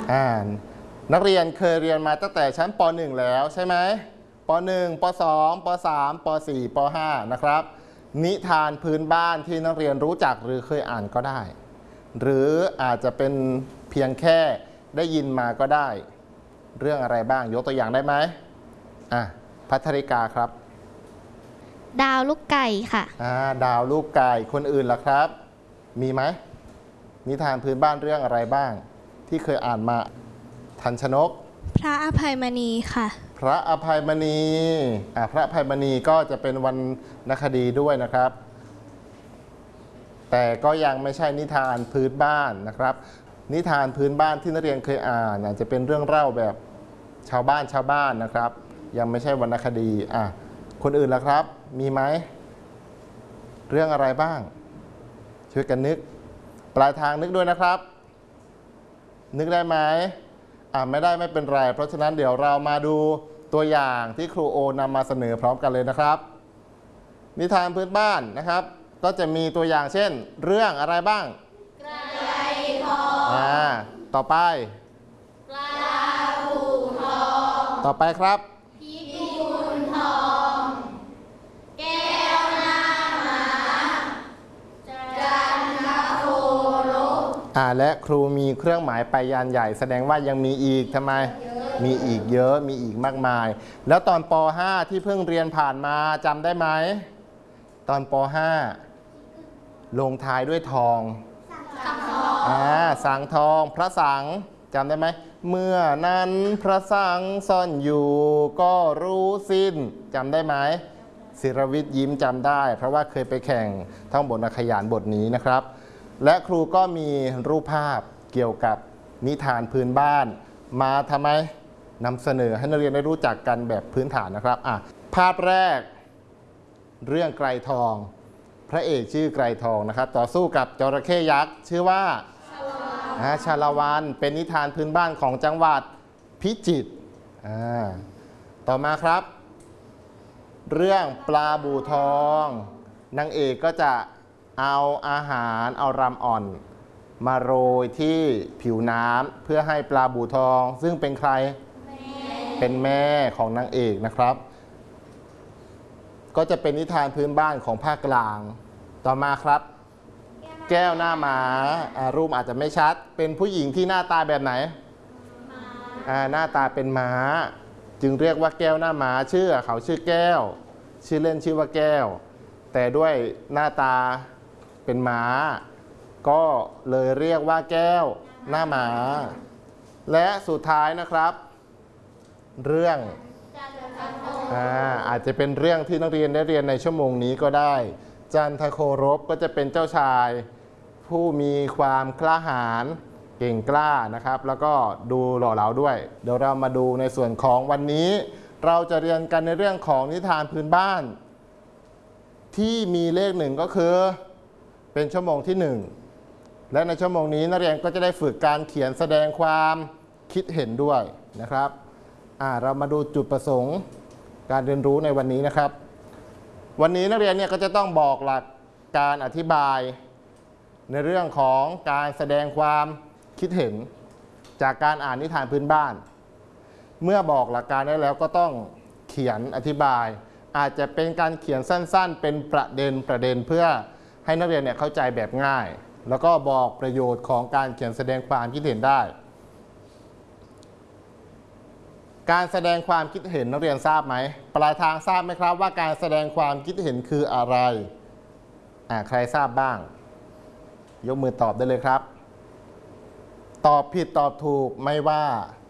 นักเรียนเคยเรียนมาตั้งแต่ชั้นป .1 แล้วใช่ไหมป .1 ป .2 ป .3 ป .4 ป .5 นะครับนิทานพื้นบ้านที่นักเรียนรู้จักหรือเคยอ่านก็ได้หรืออาจจะเป็นเพียงแค่ได้ยินมาก็ได้เรื่องอะไรบ้างยกตัวอย่างได้ไหมภัทริกาครับดาวลูกไก่ค่ะดาวลูกไก่คนอื่นล่ะครับมีไหมนิทานพื้นบ้านเรื่องอะไรบ้างที่เคยอ่านมาทันชนกพระอภัยมณีค่ะพระอภัยมณีพระอภัยมณีก็จะเป็นวรรณคดีด้วยนะครับแต่ก็ยังไม่ใช่นิทานพื้นบ้านนะครับนิทานพื้นบ้านที่นักเรียนเคยอ่านอาจจะเป็นเรื่องเล่าแบบชาวบ้านนะครับยังไม่ใช่วรรณคดีคนอื่นล่ะครับมีไหมเรื่องอะไรบ้างช่วยกันนึกปลายทางนึกด้วยนะครับนึกได้ไหมไม่ได้ไม่เป็นไรเพราะฉะนั้นเดี๋ยวเรามาดูตัวอย่างที่ครูโอนำมาเสนอพร้อมกันเลยนะครับนิทานพื้นบ้านนะครับก็จะมีตัวอย่างเช่นเรื่องอะไรบ้างไก่ทองต่อไปปลาบู่ทองต่อไปครับพิกุลทองแก้วหน้าม้าจันทโคลกและครูมีเครื่องหมายไปยันใหญ่แสดงว่ายังมีอีกทำไมมีอีกเยอะมีอีกมากมายแล้วตอนป .5 ที่เพิ่งเรียนผ่านมาจำได้ไหมตอนป .5 ลงท้ายด้วยทองสังทองพระสังจำได้ไหมเมื่อนั้นพระสังซ่อนอยู่ก็รู้สิ้นจำได้ไหมศิรวิทย์ยิ้มจำได้เพราะว่าเคยไปแข่งท่องบทนักขยานบทนี้นะครับและครูก็มีรูปภาพเกี่ยวกับนิทานพื้นบ้านมาทำไมนำเสนอให้นักเรียนได้รู้จักกันแบบพื้นฐานนะครับภาพแรกเรื่องไกรทองพระเอกชื่อไกรทองนะครับต่อสู้กับจระเข้ยักษ์ชื่อว่าชาละวันเป็นนิทานพื้นบ้านของจังหวัดพิจิตรต่อมาครับเรื่องปลาบู่ทองนางเอกก็จะเอาอาหารเอารำอ่อนมาโรยที่ผิวน้ำเพื่อให้ปลาบู่ทองซึ่งเป็นใครเป็นแม่ของนางเอกนะครับก็จะเป็นนิทานพื้นบ้านของภาคกลางต่อมาครับแก้วหน้าม้ารูปอาจจะไม่ชัดเป็นผู้หญิงที่หน้าตาแบบไหนหน้าตาเป็นม้าจึงเรียกว่าแก้วหน้าม้าเขาชื่อแก้วชื่อเล่นชื่อว่าแก้วแต่ด้วยหน้าตาเป็นม้าก็เลยเรียกว่าแก้วหน้าม้าและสุดท้ายนะครับเรื่องอาจจะเป็นเรื่องที่นักเรียนได้เรียนในชั่วโมงนี้ก็ได้จันทโครบก็จะเป็นเจ้าชายผู้มีความกล้าหาญเก่งกล้านะครับแล้วก็ดูหล่อเหลาด้วยเดี๋ยวเรามาดูในส่วนของวันนี้เราจะเรียนกันในเรื่องของนิทานพื้นบ้านที่มีเลขหนึ่งก็คือเป็นชั่วโมงที่1และในชั่วโมงนี้นักเรียนก็จะได้ฝึกการเขียนแสดงความคิดเห็นด้วยนะครับเรามาดูจุดประสงค์การเรียนรู้ในวันนี้นะครับวันนี้นักเรียนเนี่ยก็จะต้องบอกหลักการอธิบายในเรื่องของการแสดงความคิดเห็นจากการอ่านนิทานพื้นบ้านเมื่อบอกหลักการได้แล้วก็ต้องเขียนอธิบายอาจจะเป็นการเขียนสั้นๆเป็นประเด็นเพื่อให้นักเรียนเนี่ยเข้าใจแบบง่ายแล้วก็บอกประโยชน์ของการเขียนแสดงความคิดเห็นได้การแสดงความคิดเห็นนักเรียนทราบไหมปลายทางทราบไหมครับว่าการแสดงความคิดเห็นคืออะไรใครทราบบ้างยกมือตอบได้เลยครับตอบผิดตอบถูกไม่ว่า